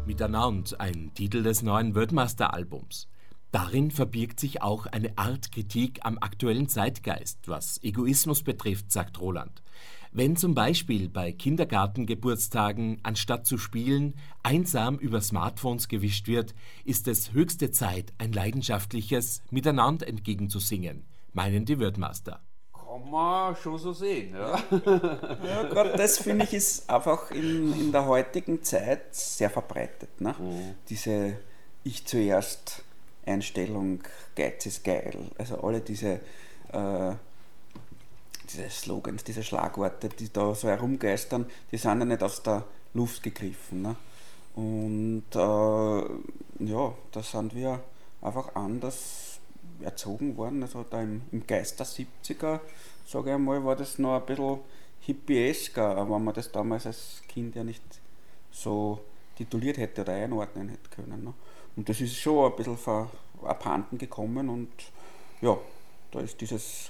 Miteinander, ein Titel des neuen Wordmaster-Albums. Darin verbirgt sich auch eine Art Kritik am aktuellen Zeitgeist, was Egoismus betrifft, sagt Roland. Wenn zum Beispiel bei Kindergartengeburtstagen anstatt zu spielen einsam über Smartphones gewischt wird, ist es höchste Zeit, ein leidenschaftliches Miteinander entgegenzusingen, meinen die Wordmaster. Kann man schon so sehen, ja. Ja, gerade das finde ich ist einfach in der heutigen Zeit sehr verbreitet. Ne? Diese Ich zuerst Einstellung, Geiz ist geil. Also alle diese Slogans, diese Schlagworte, die da so herumgeistern, die sind ja nicht aus der Luft gegriffen. Ne? Und ja, da sind wir einfach anders erzogen worden. Also da im Geist der 70er, sage ich einmal, war das noch ein bisschen hippiesker, wenn man das damals als Kind ja nicht so tituliert hätte oder einordnen hätte können. Ne? Und das ist schon ein bisschen abhanden gekommen und ja, da ist dieses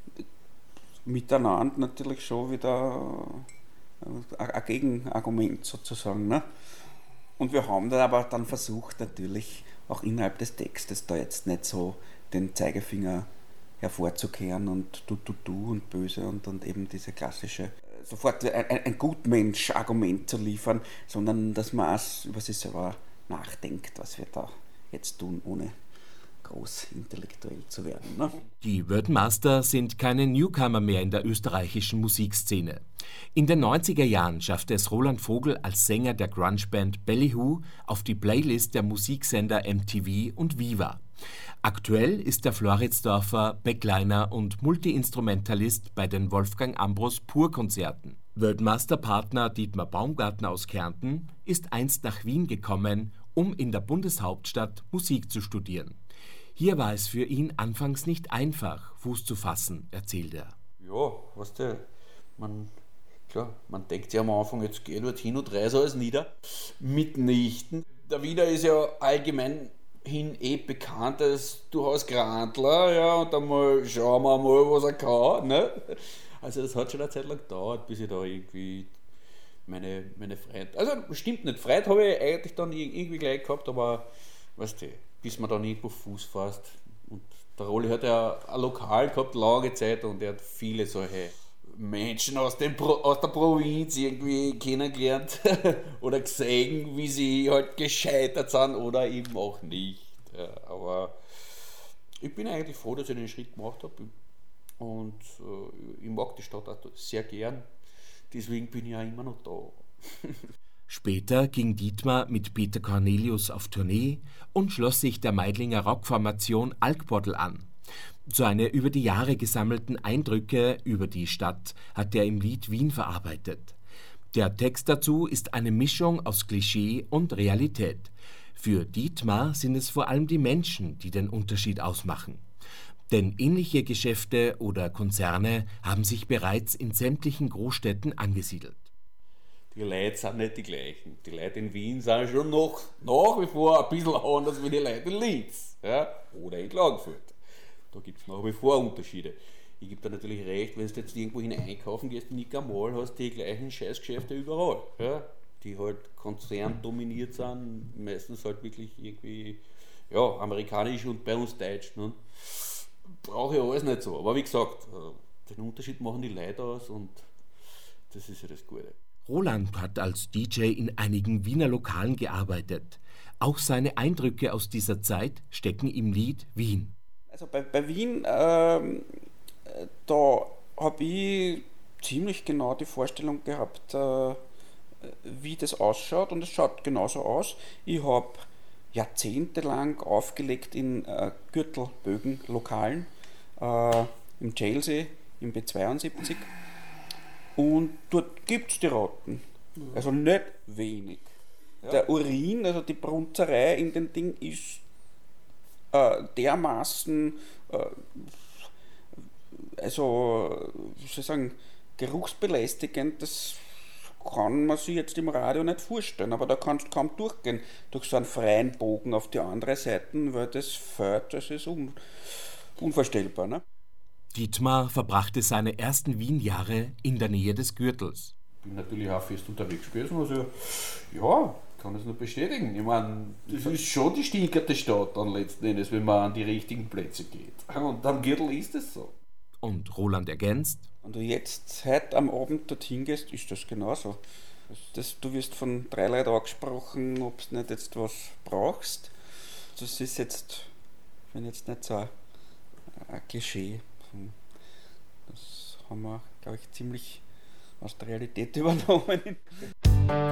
Miteinander natürlich schon wieder ein Gegenargument sozusagen. Ne? Und wir haben dann aber dann versucht natürlich auch innerhalb des Textes da jetzt nicht so den Zeigefinger hervorzukehren und du und böse und eben diese klassische sofort ein Gutmensch-Argument zu liefern, sondern dass man auch über sich selber nachdenkt, was wir da jetzt tun, ohne groß intellektuell zu werden. Ne? Die Wordmaster sind keine Newcomer mehr in der österreichischen Musikszene. In den 90er Jahren schaffte es Roland Vogel als Sänger der Grunge-Band Ballyhoo auf die Playlist der Musiksender MTV und Viva. Aktuell ist der Floridsdorfer Backliner und Multi-Instrumentalist bei den Wolfgang Ambros Pur-Konzerten. Wordmaster-Partner Dietmar Baumgartner aus Kärnten ist einst nach Wien gekommen, um in der Bundeshauptstadt Musik zu studieren. Hier war es für ihn anfangs nicht einfach, Fuß zu fassen, erzählt er. Ja, weißt du, man denkt sich am Anfang, jetzt geh dorthin und reiß alles nieder. Mitnichten. Der Wiener ist ja allgemein hin bekannt als durchaus Grandler, ja, und dann schauen wir mal, was er kann. Ne? Also das hat schon eine Zeit lang gedauert, bis ich da irgendwie meine Freunde, also stimmt nicht, Freude habe ich eigentlich dann irgendwie gleich gehabt, aber weißt du, bis man dann irgendwo Fuß fasst. Und der Rolli hat ja ein Lokal gehabt, lange Zeit, und er hat viele solche Menschen aus der Provinz irgendwie kennengelernt oder gesehen, wie sie halt gescheitert sind oder eben auch nicht. Ja, aber ich bin eigentlich froh, dass ich den Schritt gemacht habe und ich mag die Stadt auch sehr gern. Deswegen bin ich ja immer noch da. Später ging Dietmar mit Peter Cornelius auf Tournee und schloss sich der Meidlinger Rockformation Alkbottel an. Seine über die Jahre gesammelten Eindrücke über die Stadt hat er im Lied Wien verarbeitet. Der Text dazu ist eine Mischung aus Klischee und Realität. Für Dietmar sind es vor allem die Menschen, die den Unterschied ausmachen. Denn ähnliche Geschäfte oder Konzerne haben sich bereits in sämtlichen Großstädten angesiedelt. Die Leute sind nicht die gleichen. Die Leute in Wien sind schon nach wie vor ein bisschen anders wie die Leute in Linz, ja? Oder in Klagenfurt. Da gibt es nach wie vor Unterschiede. Ich gebe dir natürlich recht, wenn du jetzt irgendwo hin einkaufen gehst, nicht einmal hast die gleichen Scheißgeschäfte überall. Ja? Die halt konzerndominiert sind, meistens halt wirklich irgendwie amerikanisch und bei uns deutsch. Ne? Brauche ich alles nicht so. Aber wie gesagt, den Unterschied machen die Leute aus und das ist ja das Gute. Roland hat als DJ in einigen Wiener Lokalen gearbeitet. Auch seine Eindrücke aus dieser Zeit stecken im Lied Wien. Also bei Wien, da habe ich ziemlich genau die Vorstellung gehabt, wie das ausschaut, und es schaut genauso aus. Ich habe jahrzehntelang aufgelegt in Gürtelbögen-Lokalen im Chelsea, im B72, und dort gibt es die Ratten. Also nicht wenig. Ja. Der Urin, also die Brunzerei in den Ding ist dermaßen, wie soll ich sagen, geruchsbelästigend, das kann man sich jetzt im Radio nicht vorstellen, aber da kannst du kaum durchgehen durch so einen freien Bogen auf die andere Seite, weil das Feld, das ist unvorstellbar. Ne? Dietmar verbrachte seine ersten Wien-Jahre in der Nähe des Gürtels. Ich bin natürlich auch fest unterwegs gewesen, also ja, kann es nur bestätigen. Ich meine, das ist schon die stinkerte Stadt dann letzten Endes, wenn man an die richtigen Plätze geht. Und am Gürtel ist es so. Und Roland ergänzt: Wenn du jetzt heute am Abend dorthin gehst, ist das genauso. Du wirst von 3 Leuten angesprochen, ob du nicht jetzt was brauchst. Das ist jetzt, wenn jetzt nicht so ein Klischee. Das haben wir, glaube ich, ziemlich aus der Realität übernommen.